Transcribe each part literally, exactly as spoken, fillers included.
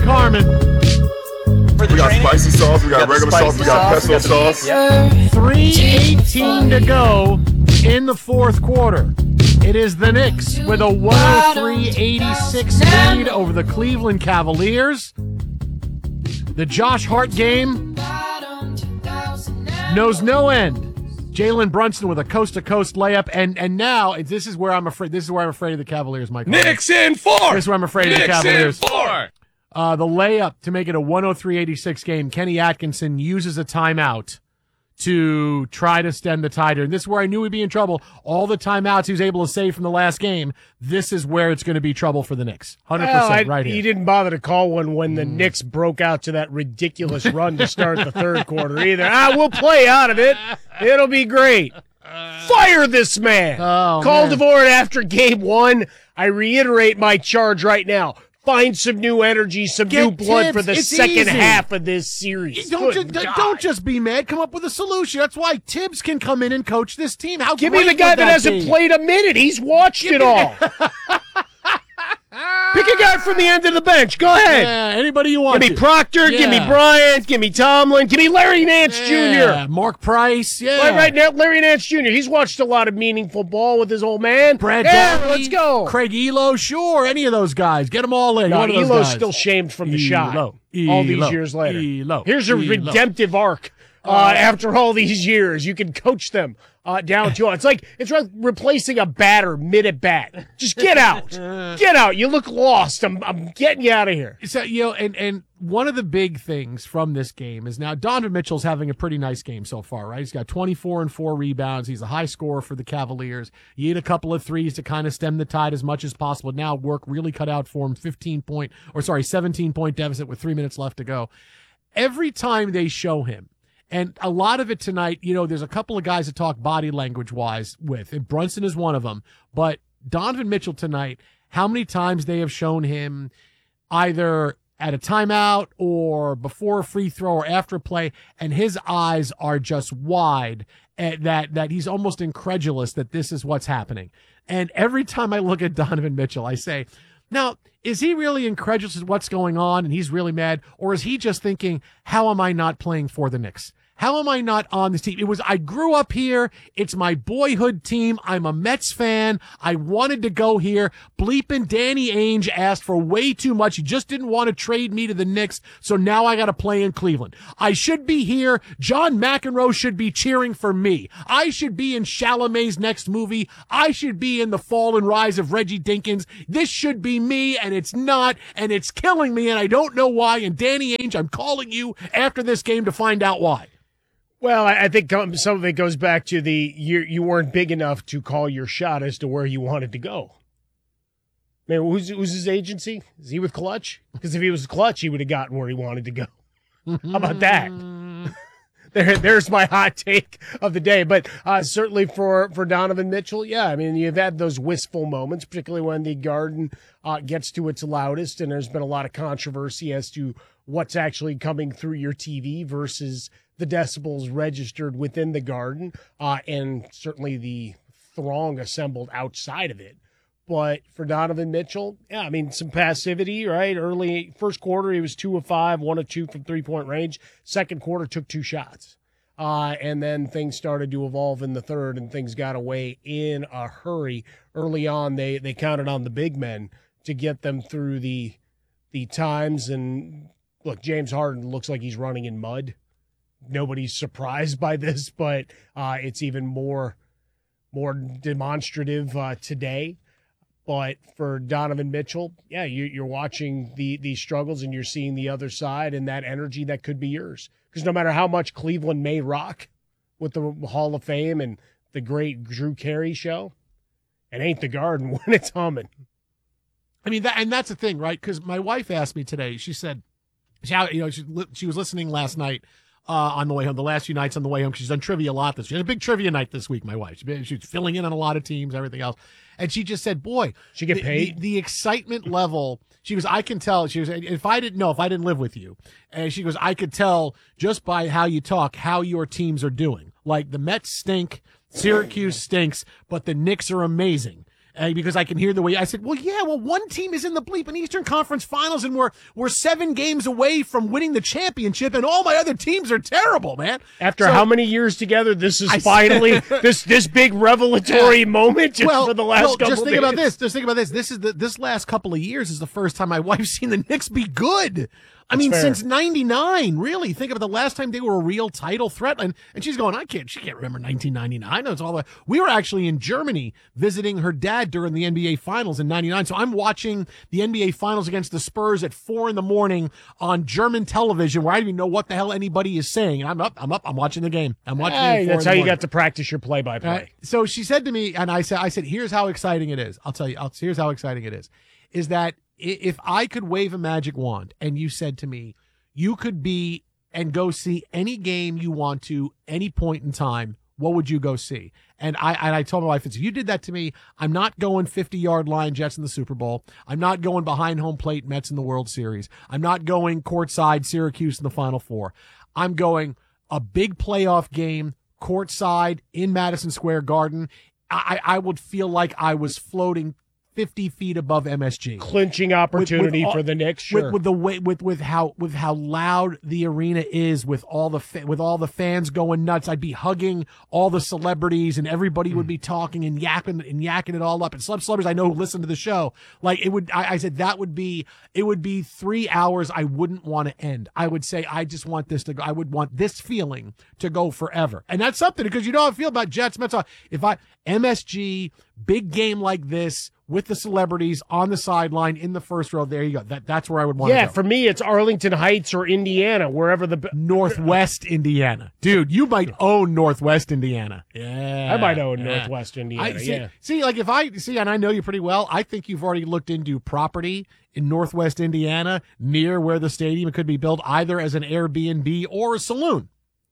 Carmen. For the We got training? spicy sauce, we got, We got regular the sauce, we got spicy pesto sauce, sauce. we got the- three eighteen to go in the fourth quarter. It is the Knicks with a one oh three eighty-six lead over the Cleveland Cavaliers. The Josh Hart game knows no end. Jalen Brunson with a coast-to-coast layup, and and now this is where I'm afraid. This is where I'm afraid of the Cavaliers, Mike. Knicks in four. This is where I'm afraid Knicks of the Cavaliers. in four. Uh, the layup to make it a one oh three eighty-six game. Kenny Atkinson uses a timeout to try to stem the tide here. And this is where I knew we'd be in trouble. All the timeouts he was able to save from the last game, this is where it's going to be trouble for the Knicks. one hundred percent Well, I, right here. He didn't bother to call one when the Knicks broke out to that ridiculous run to start the third quarter either. Ah, we'll play out of it. It'll be great. Fire this man. Oh, Call man. DeVore after game one. I reiterate my charge right now. Find some new energy, some Get new blood tips. for the It's second easy. half of this series. Don't Good just, God. don't just be mad. Come up with a solution. That's why Tibbs can come in and coach this team. How Give me great the guy would that, hasn't be? played a minute. He's watched it all. Pick a guy from the end of the bench. Go ahead. Yeah, anybody you want. Give me to. Proctor. Give me Yeah. Bryant. Give me Tomlin. Give me Larry Nance Yeah, Junior Mark Price. Yeah. Right, right now, Larry Nance Junior He's watched a lot of meaningful ball with his old man. Brad yeah, Daugherty, let's go. Craig Elo, sure. Any of those guys. Get them all in. No, One of those Elo's guys. still shamed from the shot Elo, all these Elo, years later. Elo, Here's a Elo. redemptive arc. Uh, after all these years, you can coach them uh, down to it's like it's like replacing a batter mid at bat. Just get out, get out. You look lost. I'm I'm getting you out of here. So, you know, and, and one of the big things from this game is now Donovan Mitchell's having a pretty nice game so far, right? He's got twenty-four and four rebounds. He's a high scorer for the Cavaliers. He hit a couple of threes to kind of stem the tide as much as possible. Now work really cut out for him. fifteen point, or sorry, seventeen point deficit with three minutes left to go. Every time they show him, and a lot of it tonight, you know, there's a couple of guys that talk body language wise with, and Brunson is one of them. But Donovan Mitchell tonight, how many times they have shown him either at a timeout or before a free throw or after a play, and his eyes are just wide, and that, that he's almost incredulous that this is what's happening. And every time I look at Donovan Mitchell, I say, now, is he really incredulous at what's going on and he's really mad? Or is he just thinking, how am I not playing for the Knicks? How am I not on this team? It was, I grew up here. It's my boyhood team. I'm a Mets fan. I wanted to go here. Bleeping Danny Ainge asked for way too much. He just didn't want to trade me to the Knicks. So now I got to play in Cleveland. I should be here. John McEnroe should be cheering for me. I should be in Chalamet's next movie. I should be in The Fall and Rise of Reggie Dinkins. This should be me, and it's not, and it's killing me, and I don't know why. And Danny Ainge, I'm calling you after this game to find out why. Well, I I think some of it goes back to the you you weren't big enough to call your shot as to where you wanted to go. Man, who's who's his agency? Is he with Clutch? Because if he was Clutch, he would have gotten where he wanted to go. How about that? There, there's my hot take of the day. But uh, certainly for, for Donovan Mitchell, yeah, I mean, you've had those wistful moments, particularly when the Garden uh, gets to its loudest, and there's been a lot of controversy as to what's actually coming through your T V versus the decibels registered within the Garden, uh, and certainly the throng assembled outside of it. But for Donovan Mitchell, yeah, I mean, some passivity, right? Early first quarter, he was two of five, one of two from three-point range. Second quarter, took two shots. Uh, and then things started to evolve in the third, and things got away in a hurry. Early on, they they counted on the big men to get them through the the times. And look, James Harden looks like he's running in mud. Nobody's surprised by this, but uh, it's even more more demonstrative uh, today. But for Donovan Mitchell, yeah, you, you're watching the these struggles and you're seeing the other side and that energy that could be yours. Because no matter how much Cleveland may rock with the Hall of Fame and the great Drew Carey show, it ain't the Garden when it's humming. I mean, that, and that's the thing, right? Because my wife asked me today. She said, she, you know, she, she was listening last night uh, on the way home, the last few nights on the way home. She's done trivia a lot this. She had a big trivia night this week. My wife, she, she was filling in on a lot of teams, everything else, and she just said, "Boy, she get the, paid." The, the excitement level." She goes, "I can tell." She goes, "If I didn't know, if I didn't live with you," and she goes, "I could tell just by how you talk how your teams are doing. Like the Mets stink, Syracuse stinks, but the Knicks are amazing." uh, because I can hear the way I said, well, yeah, well, one team is in the bleeping Eastern Conference Finals, and we're we're seven games away from winning the championship, and all my other teams are terrible, man. After So- how many years together, this is I- finally this this big revelatory moment just well, for the last well, couple just think days. about this. Just think about this. This is the this last couple of years is the first time my wife's seen the Knicks be good. I That's mean, fair. since ninety-nine, really. Think of the last time they were a real title threat. And, and she's going, I can't, she can't remember nineteen ninety-nine. No, it's all the, we were actually in Germany visiting her dad during the N B A Finals in ninety-nine. So I'm watching the N B A Finals against the Spurs at four in the morning on German television where I don't even know what the hell anybody is saying. And I'm up, I'm up, I'm watching the game. I'm watching Hey, it at four that's in the how you morning. got to practice your play-by-play. Right. So she said to me, and I said, I said, here's how exciting it is. I'll tell you, I'll, here's how exciting it is, is that i- if I could wave a magic wand and you said to me, you could be and go see any game you want to, any point in time, what would you go see? And I and I told my wife, if you did that to me, I'm not going fifty-yard line Jets in the Super Bowl. I'm not going behind home plate Mets in the World Series. I'm not going courtside Syracuse in the Final Four. I'm going a big playoff game, courtside in Madison Square Garden. I, I would feel like I was floating fifty feet above M S G. Clinching opportunity all- for the Knicks, sure. With, with the way, with with how with how loud the arena is, with all the fa- with all the fans going nuts, I'd be hugging all the celebrities, and everybody would be talking and yakking and yakking it all up. And some celebrities I know who listen to the show, like it would. I, I said that would be it would be three hours I wouldn't want to end. I would say I just want this to go. I would want this feeling to go forever, and that's something because you know how I feel about Jets Mets. If I M S G big game like this, with the celebrities on the sideline in the first row. There you go. That that's where I would want yeah, to go. for me, it's Arlington Heights or Indiana, wherever the. Northwest Indiana. Dude, you might own Northwest Indiana. Yeah. I might own yeah. Northwest Indiana. I, see, yeah. see, like if I see, and I know you pretty well, I think you've already looked into property in Northwest Indiana near where the stadium could be built, either as an Airbnb or a saloon.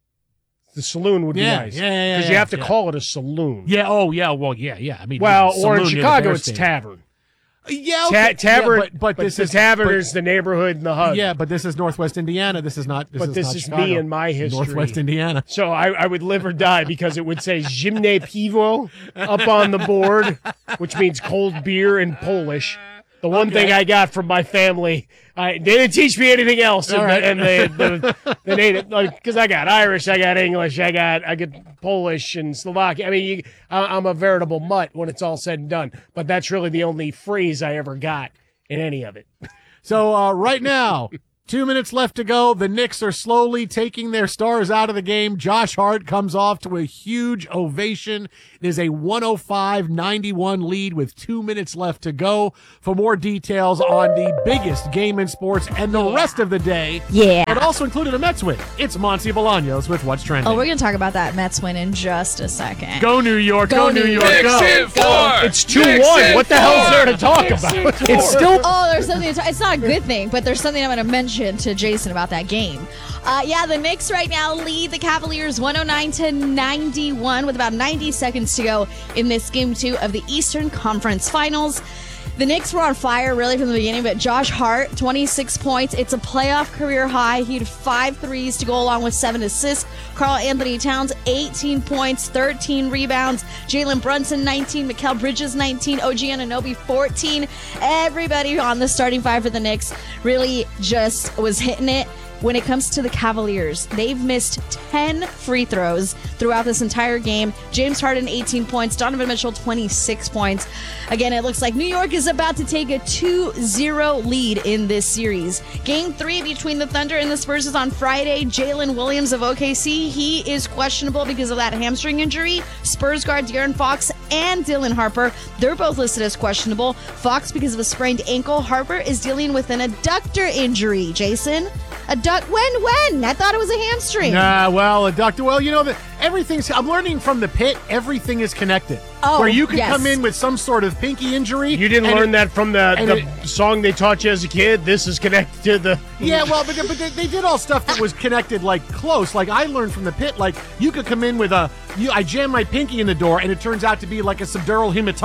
The saloon would Yeah, be nice. yeah, yeah, Because yeah, you have to yeah. call it a saloon. Yeah. Oh, yeah. Well, yeah, yeah. I mean, Well, yeah, or in saloon near the Chicago, Bear it's Stadium. tavern. Yeah, Ta- okay. tavern, yeah, but, but, this the is tavern but- is the neighborhood and the hug. Yeah, but this is Northwest Indiana. This is not. This But is this not is Chicago. me and my history. Northwest Indiana. So I, I would live or die because it would say Zimne Piwo up on the board, which means cold beer in Polish. The one Okay. thing I got from my family, I, they didn't teach me anything else. All And, right. the, and the, the, the native, because I got Irish, I got English, I got I get Polish and Slovakian. I mean, you, I, I'm a veritable mutt when it's all said and done. But that's really the only phrase I ever got in any of it. So uh, right now, two minutes left to go. The Knicks are slowly taking their stars out of the game. Josh Hart comes off to a huge ovation. It is a one oh five ninety-one lead with two minutes left to go. For more details on the biggest game in sports and the rest of the day, Yeah. it also included a Mets win. It's Monty Bolaños with What's Trending. Oh, we're going to talk about that Mets win in just a second. Go New York, go, Go New New York, York. go. Knicks in four. It's two Knicks one. in What the four. hell is there to talk Knicks in about? four. It's still Oh, there's something to talk. It's not a good thing, but there's something I'm going to mention to Jason about that game. Uh, yeah, the Knicks right now lead the Cavaliers one oh nine to ninety-one with about ninety seconds to go in this game two of the Eastern Conference Finals. The Knicks were on fire really from the beginning, but Josh Hart, twenty-six points. It's a playoff career high. He had five threes to go along with seven assists. Karl Anthony Towns, eighteen points, thirteen rebounds. Jalen Brunson, nineteen. Mikal Bridges, nineteen. O G Anunoby, fourteen. Everybody on the starting five for the Knicks really just was hitting it. When it comes to the Cavaliers, they've missed ten free throws throughout this entire game. James Harden, eighteen points. Donovan Mitchell, twenty-six points. Again, it looks like New York is about to take a two zero lead in this series. Game three between the Thunder and the Spurs is on Friday. Jalen Williams of O K C, he is questionable because of that hamstring injury. Spurs guard De'Aaron Fox and Dylan Harper, they're both listed as questionable. Fox because of a sprained ankle. Harper is dealing with an adductor injury, Jason. A duck? When? When? I thought it was a hamstring. Nah, well, a doctor. Well, you know that everything's. I'm learning from the pit. Everything is connected. Oh, where you can yes. come in with some sort of pinky injury. You didn't and learn it- that from the, and the it- song they taught you as a kid? This is connected to the... Yeah, well, but, but they, they did all stuff that was connected, like close. Like I learned from the pit. Like you could come in with a. You, I jam my pinky in the door, and it turns out to be like a subdural hematoma.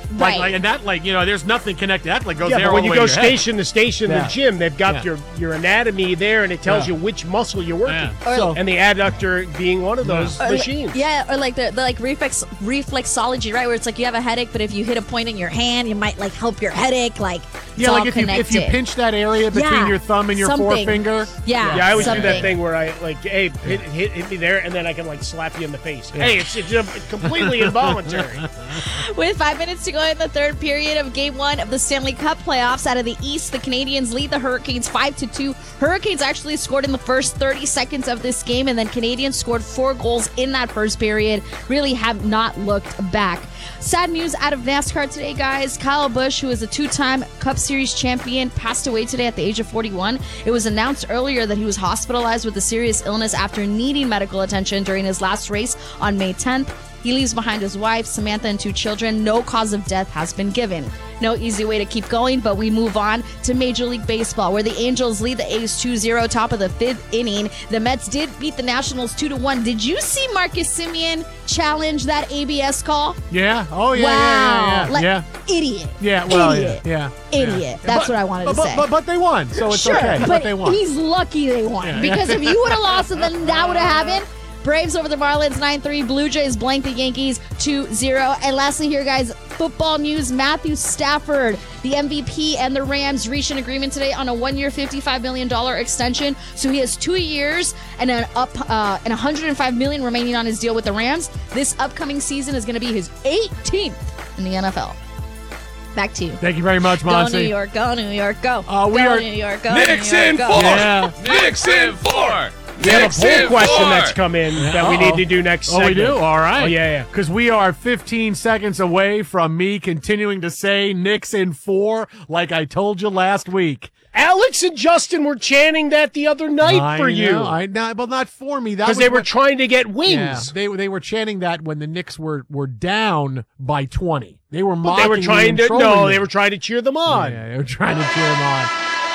Like, Right. like, and that, like, you know, there's nothing connected. That, like, goes Yeah, there but all when the you way go to your head. station to station in Yeah. the gym, they've got Yeah. your, your anatomy there, and it tells Yeah. you which muscle you're working. Yeah. So- And the adductor being one of those Or, machines. Yeah, or like the, the like reflex reflexology, right? Where it's like you have a headache, but if you hit a point in your hand, you might like help your headache. Like it's Yeah, all like if you, connected. if you pinch that area between Yeah. your thumb and your Something. forefinger. yeah, Yeah, I always something. do that thing where I like, hey, hit, hit, hit me there, and then I can like slap you in the face. Hey, it's, it's uh, completely involuntary. With five minutes to go in the third period of Game One of the Stanley Cup playoffs, out of the East, the Canadians lead the Hurricanes five to two. Hurricanes actually scored in the first thirty seconds of this game, and then Canadians scored four goals in that first period. Really have not looked back. Sad news out of NASCAR today, guys. Kyle Busch, who is a two-time Cup Series champion, passed away today at the age of forty-one. It was announced earlier that he was hospitalized with a serious illness after needing medical attention during his last race on May tenth. He leaves behind his wife, Samantha, and two children. No cause of death has been given. No easy way to keep going, but we move on to Major League Baseball, where the Angels lead the A's two zero, top of the fifth inning. The Mets did beat the Nationals two to one. Did you see Marcus Semien challenge that A B S call? Yeah. Oh, yeah, wow. yeah, yeah, yeah. Like, yeah. idiot. Yeah, well, idiot. yeah, yeah. Idiot. Yeah. That's But- what I wanted but, to but, say. But, but they won, so it's sure, okay. but, But they won. he's lucky they won. Yeah. Because if you would have lost it, then that would have happened. Braves over the Marlins nine three. Blue Jays blank the Yankees two zero. And lastly here, guys, football news. Matthew Stafford, the M V P, and the Rams reached an agreement today on a one-year, fifty-five million dollars extension. So he has two years and an up uh, and one hundred five million dollars remaining on his deal with the Rams. This upcoming season is going to be his eighteenth in the N F L. Back to you. Thank you very much, Go Monty. New York, go New York, go. Uh, we go are- New York, go Knicks New York, in go. four. Yeah. Knicks in four. We have a Knicks poll in question four. that's come in that we Uh-oh. need to do next Oh, we segment. do? All right. Oh, yeah, yeah. Because we are fifteen seconds away from me continuing to say Knicks in four like I told you last week. Alex and Justin were chanting that the other night I for you. know, I know, well, not for me. That Because was they were when- trying to get yeah, wings. they, they were chanting that when the Knicks were, were down by twenty. They were But mocking they were me trying and to trolling no, me. they were trying to cheer them on. Yeah, they were trying to cheer them on.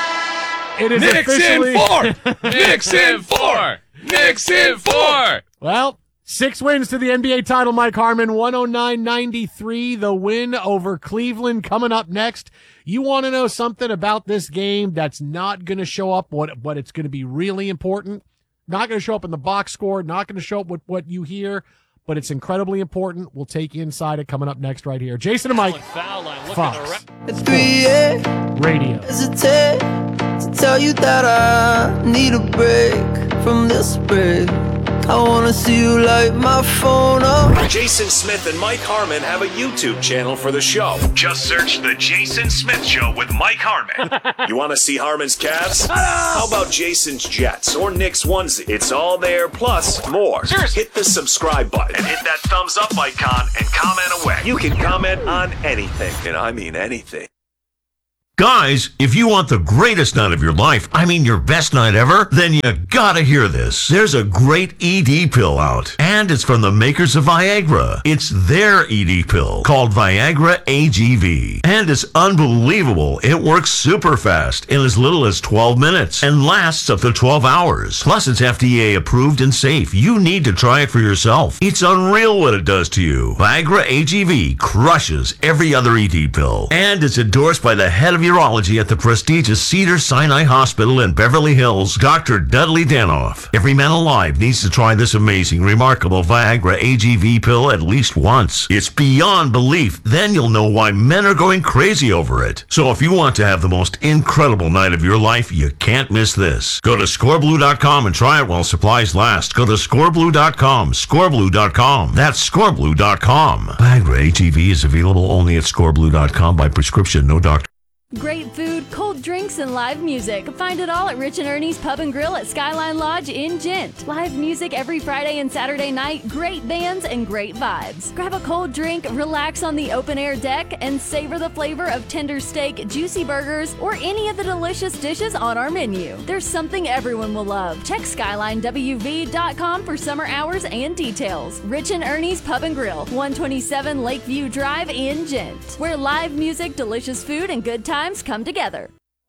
It is Knicks officially in four. Knicks in four. Knicks in four. Well, six wins to the N B A title, Mike Harmon, one oh nine ninety-three, the win over Cleveland coming up next. You want to know something about this game that's not going to show up, what, what it's going to be really important? Not going to show up in the box score, not going to show up with what you hear, but it's incredibly important. We'll take you inside it coming up next right here. Jason and Mike, Fox At three a.m. Radio. hesitate to tell you that I need a break from this break. I wanna see you light my phone up. Jason Smith and Mike Harmon have a YouTube channel for the show. Just search The Jason Smith Show with Mike Harmon. You want to see Harmon's Cavs? How about Jason's Jets or Nick's onesie? It's all there, plus more. Hit the subscribe button and hit that thumbs up icon and comment away. You can comment on anything, and I mean anything. Guys, if you want the greatest night of your life, I mean your best night ever, then you gotta hear this. There's a great E D pill out, and it's from the makers of Viagra. It's their E D pill called Viagra A G V, and it's unbelievable. It works super fast in as little as twelve minutes and lasts up to twelve hours. Plus, it's F D A approved and safe. You need to try it for yourself. It's unreal what it does to you. Viagra A G V crushes every other E D pill, and it's endorsed by the head of urology at the prestigious Cedars-Sinai Hospital in Beverly Hills, Doctor Dudley Danoff. Every man alive needs to try this amazing, remarkable Viagra A G V pill at least once. It's beyond belief. Then you'll know why men are going crazy over it. So if you want to have the most incredible night of your life, you can't miss this. Go to score blue dot com and try it while supplies last. Go to score blue dot com, score blue dot com. That's score blue dot com. Viagra A G V is available only at score blue dot com by prescription, no doctor. Great food, cold drinks, and live music. Find it all at Rich and Ernie's Pub and Grill at Skyline Lodge in Gent. Live music every Friday and Saturday night, great bands, and great vibes. Grab a cold drink, relax on the open air deck, and savor the flavor of tender steak, juicy burgers, or any of the delicious dishes on our menu. There's something everyone will love. Check skyline w v dot com for summer hours and details. Rich and Ernie's Pub and Grill, one twenty-seven Lakeview Drive in Gent, where live music, delicious food, and good times come together.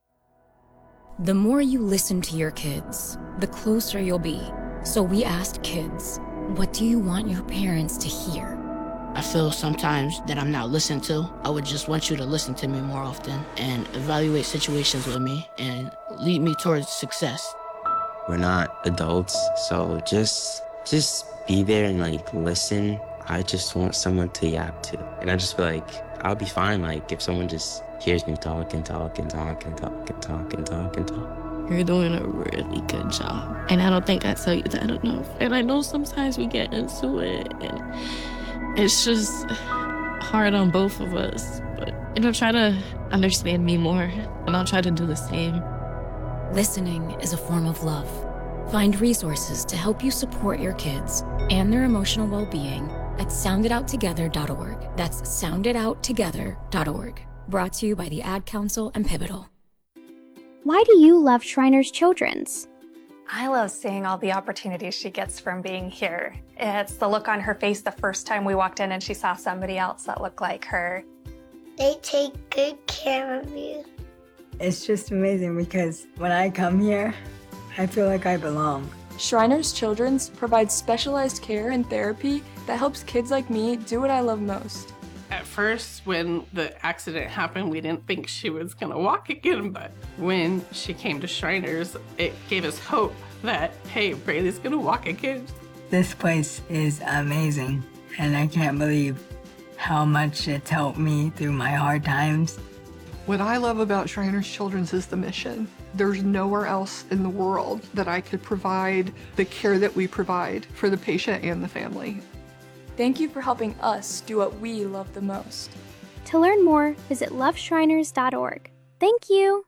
The more you listen to your kids, the closer you'll be. So we asked kids, what do you want your parents to hear? I feel sometimes that I'm not listened to. I would just want you to listen to me more often and evaluate situations with me and lead me towards success. We're not adults, so just just be there and like listen. I just want someone to yap to. And I just feel like I'll be fine like if someone just hears me talk and talk and talk and talk and talk and talk and talk. You're doing a really good job. And I don't think I tell you that enough. And I know sometimes we get into it and it's just hard on both of us. But you know, try to understand me more and I'll try to do the same. Listening is a form of love. Find resources to help you support your kids and their emotional well-being at sound it out together dot org. That's sound it out together dot org. Brought to you by the Ad Council and Pivotal. Why do you love Shriners Children's? I love seeing all the opportunities she gets from being here. It's the look on her face the first time we walked in and she saw somebody else that looked like her. They take good care of you. It's just amazing because when I come here, I feel like I belong. Shriners Children's provides specialized care and therapy that helps kids like me do what I love most. At first, when the accident happened, we didn't think she was gonna walk again, but when she came to Shriners, it gave us hope that, hey, Braylee's gonna walk again. This place is amazing, and I can't believe how much it's helped me through my hard times. What I love about Shriners Children's is the mission. There's nowhere else in the world that I could provide the care that we provide for the patient and the family. Thank you for helping us do what we love the most. To learn more, visit love shriners dot org. Thank you.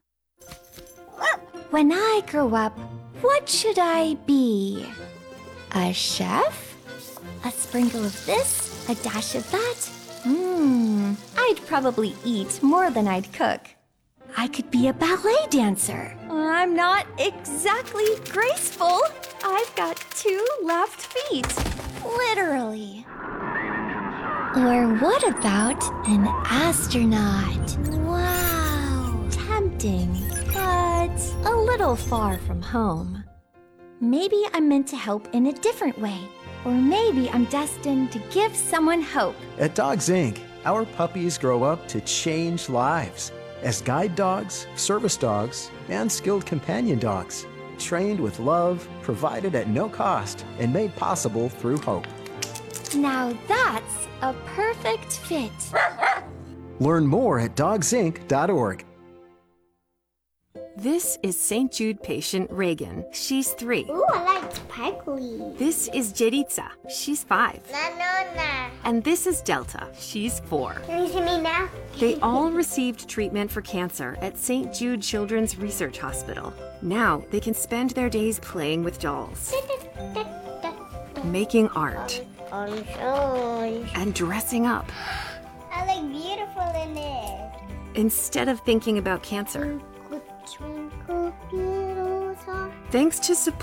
When I grow up, what should I be? A chef? A sprinkle of this, a dash of that? Hmm, I'd probably eat more than I'd cook. I could be a ballet dancer. I'm not exactly graceful. I've got two left feet. Literally. Or what about an astronaut? Wow. Tempting, but a little far from home. Maybe I'm meant to help in a different way. Or maybe I'm destined to give someone hope. At Dogs Incorporated, our puppies grow up to change lives as guide dogs, service dogs, and skilled companion dogs, trained with love, provided at no cost, and made possible through hope. Now that's a perfect fit. Learn more at dogs inc dot org. This is Saint Jude patient Reagan. She's three. Ooh, I like sparkly. This is Jeritza. She's five. Nanona. And this is Delta. She's four. Can you see me now? They all received treatment for cancer at Saint Jude Children's Research Hospital. Now they can spend their days playing with dolls, making art, and dressing up. I look beautiful in it. Instead of thinking about cancer. Thanks to support